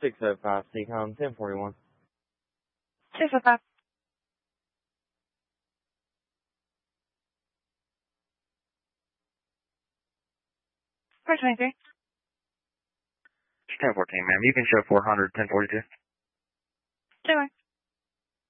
605, Seacom, 1041. 605. 423. 1014, ma'am. You can show 400, 1042. Sure.